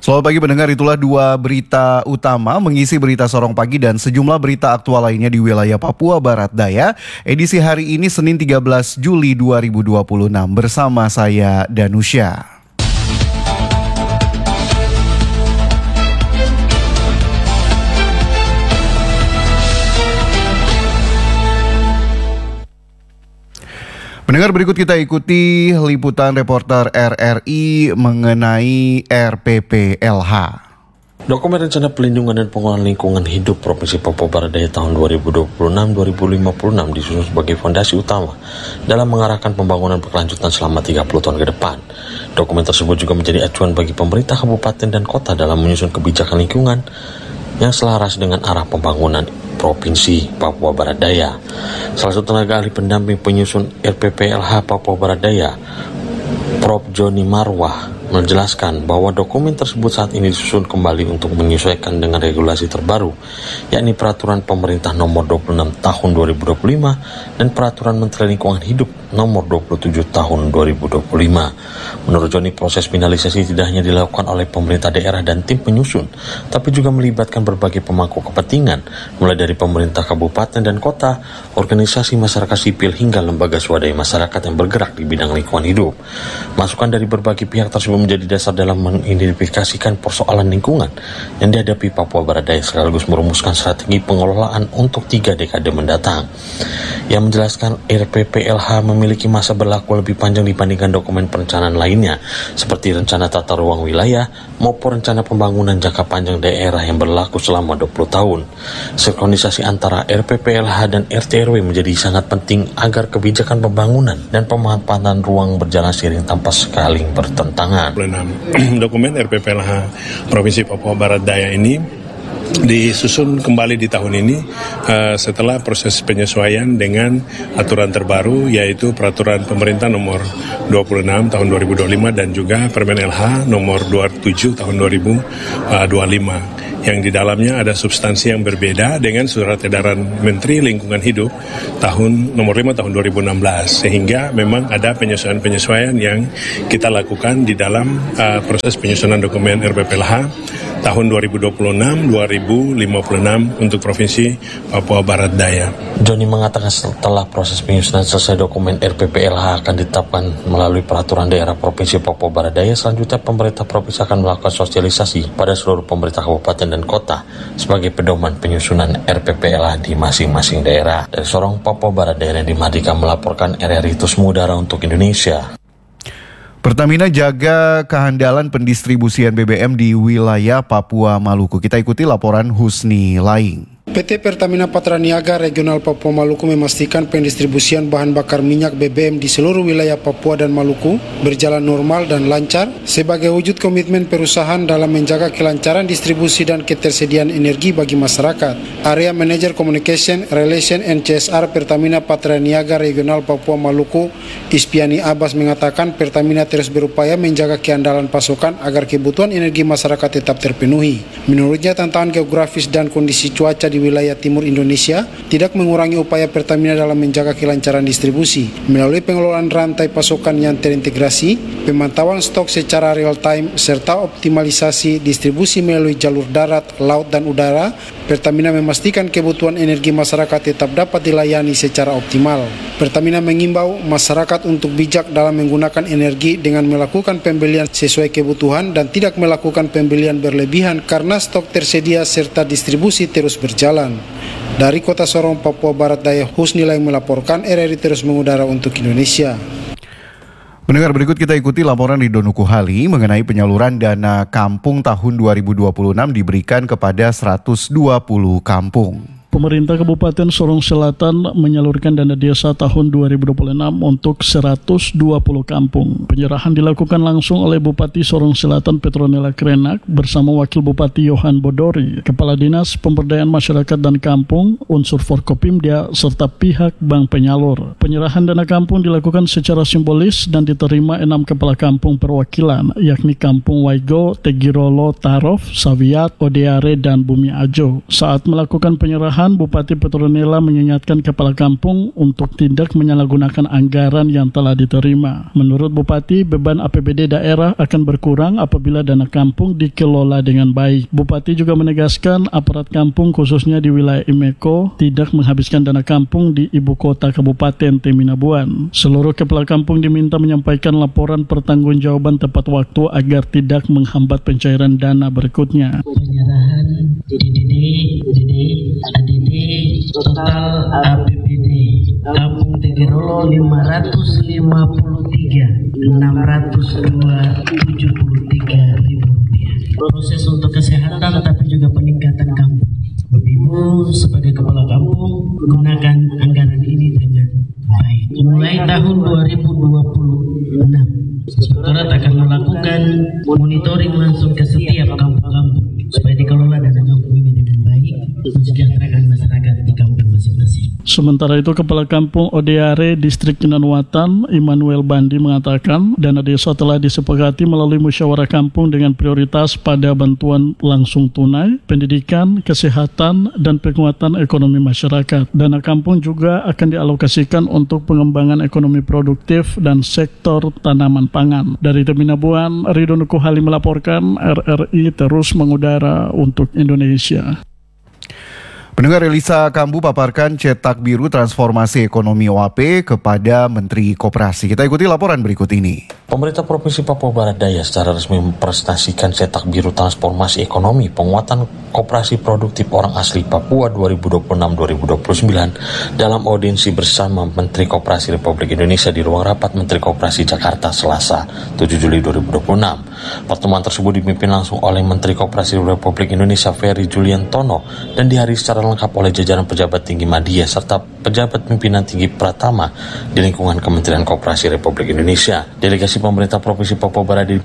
Selamat pagi pendengar, itulah dua berita utama mengisi berita Sorong Pagi dan sejumlah berita aktual lainnya di wilayah Papua Barat Daya. Edisi hari ini Senin 13 Juli 2026 bersama saya Danusya. Pendengar, berikut kita ikuti liputan reporter RRI mengenai RPPLH. Dokumen Rencana Pelindungan dan Pengelolaan Lingkungan Hidup Provinsi Papua Barat Daya tahun 2026-2056 disusun sebagai fondasi utama dalam mengarahkan pembangunan berkelanjutan selama 30 tahun ke depan. Dokumen tersebut juga menjadi acuan bagi pemerintah kabupaten dan kota dalam menyusun kebijakan lingkungan yang selaras dengan arah pembangunan Provinsi Papua Barat Daya. Salah satu tenaga ahli pendamping penyusun RPPLH Papua Barat Daya, Prof. Joni Marwah, menjelaskan bahwa dokumen tersebut saat ini disusun kembali untuk menyesuaikan dengan regulasi terbaru, yakni Peraturan Pemerintah Nomor 26 Tahun 2025 dan Peraturan Menteri Lingkungan Hidup Nomor 27 Tahun 2025. Menurut Joni, proses finalisasi tidak hanya dilakukan oleh pemerintah daerah dan tim penyusun, tapi juga melibatkan berbagai pemangku kepentingan, mulai dari pemerintah kabupaten dan kota, organisasi masyarakat sipil hingga lembaga swadaya masyarakat yang bergerak di bidang lingkungan hidup. Masukan dari berbagai pihak tersebut menjadi dasar dalam mengidentifikasikan persoalan lingkungan yang dihadapi Papua Barat Daya sekaligus merumuskan strategi pengelolaan untuk 3 dekade mendatang. Yang menjelaskan RPPLH memiliki masa berlaku lebih panjang dibandingkan dokumen perencanaan lainnya seperti rencana tata ruang wilayah maupun rencana pembangunan jangka panjang daerah yang berlaku selama 20 tahun. Sinkronisasi antara RPPLH dan RT/RW menjadi sangat penting agar kebijakan pembangunan dan pemanfaatan ruang berjalan seiring tanpa saling bertentangan. Dokumen RPPLH Provinsi Papua Barat Daya ini disusun kembali di tahun ini setelah proses penyesuaian dengan aturan terbaru, yaitu Peraturan Pemerintah Nomor 26 Tahun 2025 dan juga Permen LH Nomor 27 Tahun 2025. Yang di dalamnya ada substansi yang berbeda dengan Surat Edaran Menteri Lingkungan Hidup tahun nomor 5 tahun 2016, sehingga memang ada penyesuaian-penyesuaian yang kita lakukan di dalam proses penyusunan dokumen RPPLH tahun 2026-2056 untuk Provinsi Papua Barat Daya. Joni mengatakan setelah proses penyusunan selesai, dokumen RPPLH akan ditetapkan melalui Peraturan Daerah Provinsi Papua Barat Daya. Selanjutnya pemerintah provinsi akan melakukan sosialisasi pada seluruh pemerintah kabupaten dan kota sebagai pedoman penyusunan RPPLH di masing-masing daerah. Dari Sorong, Papua Barat Daya, di Mardika melaporkan RRI Tusmu Udara untuk Indonesia. Pertamina jaga kehandalan pendistribusian BBM di wilayah Papua Maluku. Kita ikuti laporan Husni Laing. PT Pertamina Patraniaga Regional Papua Maluku memastikan pendistribusian bahan bakar minyak BBM di seluruh wilayah Papua dan Maluku berjalan normal dan lancar sebagai wujud komitmen perusahaan dalam menjaga kelancaran distribusi dan ketersediaan energi bagi masyarakat. Area Manager Communication, Relation and CSR Pertamina Patraniaga Regional Papua Maluku, Ispiani Abbas, mengatakan Pertamina terus berupaya menjaga keandalan pasokan agar kebutuhan energi masyarakat tetap terpenuhi. Menurutnya, tantangan geografis dan kondisi cuaca di wilayah timur Indonesia tidak mengurangi upaya Pertamina dalam menjaga kelancaran distribusi. Melalui pengelolaan rantai pasokan yang terintegrasi, pemantauan stok secara real time, serta optimalisasi distribusi melalui jalur darat, laut, dan udara, Pertamina memastikan kebutuhan energi masyarakat tetap dapat dilayani secara optimal. Pertamina mengimbau masyarakat untuk bijak dalam menggunakan energi dengan melakukan pembelian sesuai kebutuhan dan tidak melakukan pembelian berlebihan karena stok tersedia serta distribusi terus berjalan. Dari Kota Sorong, Papua Barat Daya, Husni Laing melaporkan, RRI terus mengudara untuk Indonesia. Pendengar, berikut kita ikuti laporan Ridho Nukuhali mengenai penyaluran dana kampung tahun 2026 diberikan kepada 120 kampung. Pemerintah Kabupaten Sorong Selatan menyalurkan dana desa tahun 2026 untuk 120 kampung. Penyerahan dilakukan langsung oleh Bupati Sorong Selatan Petronella Krenak bersama Wakil Bupati Yohan Bodori, Kepala Dinas Pemberdayaan Masyarakat dan Kampung, unsur Forkopimda, serta pihak bank penyalur. Penyerahan dana kampung dilakukan secara simbolis dan diterima 6 kepala kampung perwakilan, yakni Kampung Waigo, Tegirolo, Tarof, Sawiat, Odeare, dan Bumi Ajo. Saat melakukan penyerahan, tambahan, Bupati Petronella mengingatkan kepala kampung untuk tidak menyalahgunakan anggaran yang telah diterima. Menurut Bupati, beban APBD daerah akan berkurang apabila dana kampung dikelola dengan baik. Bupati juga menegaskan aparat kampung khususnya di wilayah Imeko tidak menghabiskan dana kampung di ibu kota Kabupaten Teminabuan. Seluruh kepala kampung diminta menyampaikan laporan pertanggungjawaban tepat waktu agar tidak menghambat pencairan dana berikutnya. Penyerahan DDD, ADD, total APBD Kampung Tegerolo 553.602.73 ribu rupiah. Proses untuk kesehatan tapi juga peningkatan kampung. Ibu sebagai kepala kampung gunakan anggaran ini dengan baik. Mulai tahun 2026 Inspektorat akan melakukan monitoring langsung ke setiap kampung-kampung supaya dikelola dana kampung ini dengan baik, mensejahterakan masyarakat di kampung masing-masing. Sementara itu, Kepala Kampung Odeare Distrik Kinanwatan, Immanuel Bandi mengatakan dana desa telah disepakati melalui musyawarah kampung dengan prioritas pada bantuan langsung tunai, pendidikan, kesehatan, dan penguatan ekonomi masyarakat. Dana kampung juga akan dialokasikan untuk pengembangan ekonomi produktif dan sektor tanaman pangan. Dari Teminabuan, Ridho Nukuhali melaporkan, RRI terus mengudara untuk Indonesia. Pendengar, Elisa Kambu paparkan cetak biru transformasi ekonomi OAP kepada Menteri Koperasi. Kita ikuti laporan berikut ini. Pemerintah Provinsi Papua Barat Daya secara resmi mempresentasikan cetak biru transformasi ekonomi penguatan koperasi produktif orang asli Papua 2026-2029 dalam audiensi bersama Menteri Koperasi Republik Indonesia di ruang rapat Menteri Koperasi Jakarta Selasa 7 Juli 2026. Pertemuan tersebut dipimpin langsung oleh Menteri Koperasi Republik Indonesia Ferry Juliantono dan dihadiri secara lengkap oleh jajaran pejabat tinggi media serta pejabat pimpinan tinggi Pratama di lingkungan Kementerian Koperasi Republik Indonesia. Delegasi pemerintah Provinsi Papua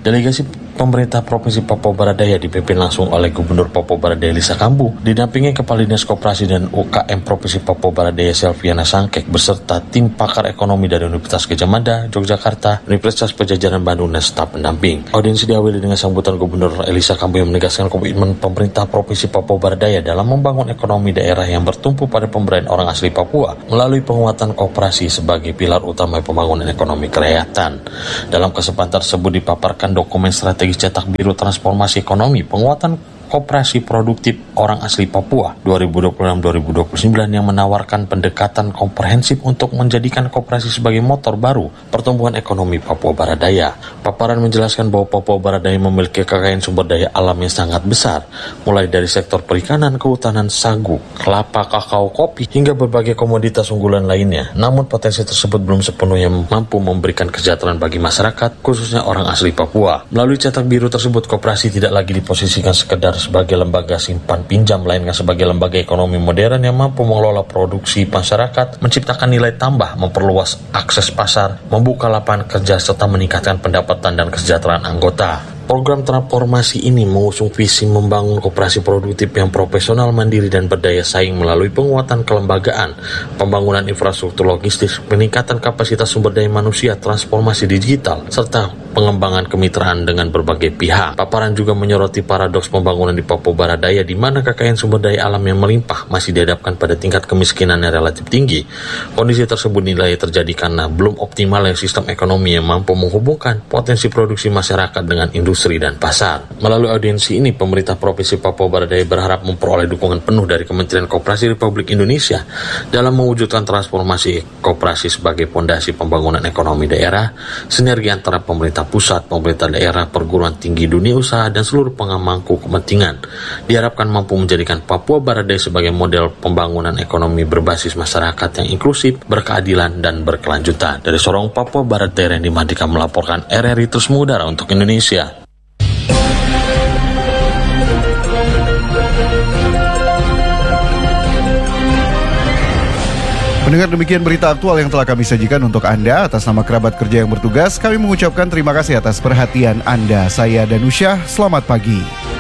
Barat Daya dipimpin langsung oleh Gubernur Papua Barat Daya Elisa Kambu, didampingi Kepala Dinas Koperasi dan UKM Provinsi Papua Barat Daya Selviana Sangkek beserta tim pakar ekonomi dari Universitas Gadjah Mada, Yogyakarta, Universitas Pajajaran Bandung dan staf pendamping. Audiensi diawali dengan sambutan Gubernur Elisa Kambu yang menegaskan komitmen pemerintah Provinsi Papua Barat Daya dalam membangun ekonomi daerah yang bertumpu pada pemberdayaan orang asli Papua melalui penguatan koperasi sebagai pilar utama pembangunan ekonomi kerakyatan. Dalam kesempatan tersebut dipaparkan dokumen strategis cetak biru transformasi ekonomi penguatan koperasi produktif orang asli Papua 2026-2029 yang menawarkan pendekatan komprehensif untuk menjadikan koperasi sebagai motor baru pertumbuhan ekonomi Papua Barat Daya. Paparan menjelaskan bahwa Papua Barat Daya memiliki kekayaan sumber daya alam yang sangat besar, mulai dari sektor perikanan, kehutanan, sagu, kelapa, kakao, kopi, hingga berbagai komoditas unggulan lainnya. Namun potensi tersebut belum sepenuhnya mampu memberikan kesejahteraan bagi masyarakat, khususnya orang asli Papua. Melalui cetak biru tersebut, koperasi tidak lagi diposisikan sekedar sebagai lembaga simpan pinjam, melainkan sebagai lembaga ekonomi modern yang mampu mengelola produksi masyarakat, menciptakan nilai tambah, memperluas akses pasar, membuka lapangan kerja, serta meningkatkan pendapatan dan kesejahteraan anggota. Program transformasi ini mengusung visi membangun koperasi produktif yang profesional, mandiri, dan berdaya saing melalui penguatan kelembagaan, pembangunan infrastruktur logistik, peningkatan kapasitas sumber daya manusia, transformasi digital, serta pengembangan kemitraan dengan berbagai pihak. Paparan juga menyoroti paradoks pembangunan di Papua Barat Daya di mana kekayaan sumber daya alam yang melimpah masih dihadapkan pada tingkat kemiskinan yang relatif tinggi. Kondisi tersebut nilai terjadi karena belum optimalnya sistem ekonomi yang mampu menghubungkan potensi produksi masyarakat dengan industri dan pasar. Melalui audiensi ini, pemerintah Provinsi Papua Barat Daya berharap memperoleh dukungan penuh dari Kementerian Koperasi Republik Indonesia dalam mewujudkan transformasi koperasi sebagai fondasi pembangunan ekonomi daerah, sinergi antara pemerintah pusat, pemerintah daerah, perguruan tinggi, dunia usaha, dan seluruh pengamangku kepentingan. Diharapkan mampu menjadikan Papua Barat Daya sebagai model pembangunan ekonomi berbasis masyarakat yang inklusif, berkeadilan, dan berkelanjutan. Dari Sorong, Papua Barat Daya, Randy Mardika melaporkan, RRI terus mengudara untuk Indonesia. Mendengar demikian berita aktual yang telah kami sajikan untuk Anda. Atas nama kerabat kerja yang bertugas, kami mengucapkan terima kasih atas perhatian Anda. Saya Danusyah, selamat pagi.